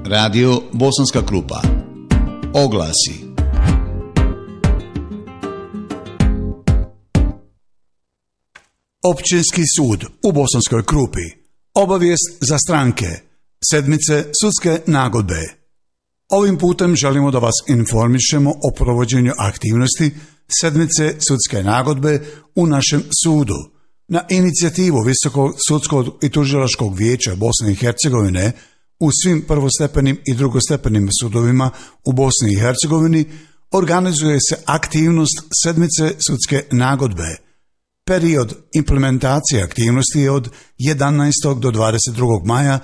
Radio Bosanska Krupa. Oglasi. Općinski sud u Bosanskoj Krupi. Obavijest za stranke. Sedmice sudske nagodbe. Ovim putem želimo da vas informišemo o provođenju aktivnosti sedmice sudske nagodbe u našem sudu. Na inicijativu Visokog sudskog i tužilačkog vijeća Bosne i Hercegovine u svim prvostepenim i drugostepenim sudovima u Bosni i Hercegovini organizuje se aktivnost sedmice sudske nagodbe. Period implementacije aktivnosti je od 11. do 22. maja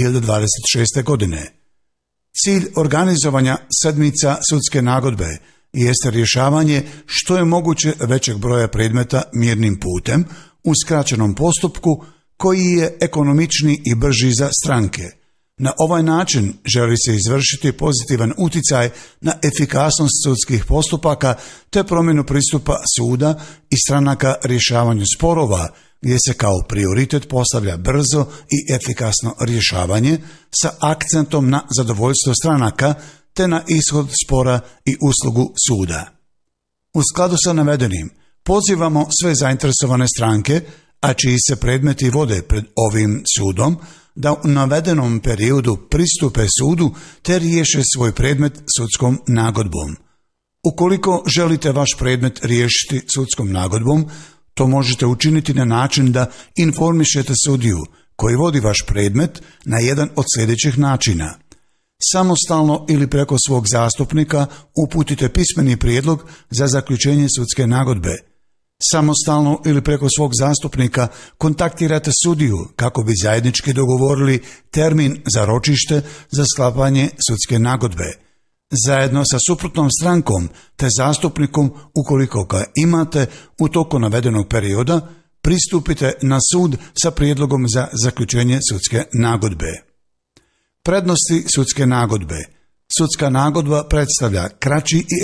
2026. godine. Cilj organizovanja sedmica sudske nagodbe jeste rješavanje što je moguće većeg broja predmeta mirnim putem u skraćenom postupku koji je ekonomičniji i brži za stranke. Na ovaj način želi se izvršiti pozitivan uticaj na efikasnost sudskih postupaka te promjenu pristupa suda i stranaka rješavanju sporova, gdje se kao prioritet postavlja brzo i efikasno rješavanje sa akcentom na zadovoljstvo stranaka te na ishod spora i uslugu suda. U skladu sa navedenim, pozivamo sve zainteresovane stranke, a čiji se predmeti vode pred ovim sudom, da u navedenom periodu pristupe sudu te riješe svoj predmet sudskom nagodbom. Ukoliko želite vaš predmet riješiti sudskom nagodbom, to možete učiniti na način da informišete sudiju koji vodi vaš predmet na jedan od sljedećih načina. Samostalno ili preko svog zastupnika uputite pismeni prijedlog za zaključenje sudske nagodbe. Samostalno ili preko svog zastupnika kontaktirate sudiju kako bi zajednički dogovorili termin za ročište za sklapanje sudske nagodbe. Zajedno sa suprotnom strankom te zastupnikom, ukoliko ga imate u toku navedenog perioda, pristupite na sud sa prijedlogom za zaključenje sudske nagodbe. Prednosti sudske nagodbe. Sudska nagodba predstavlja kraći i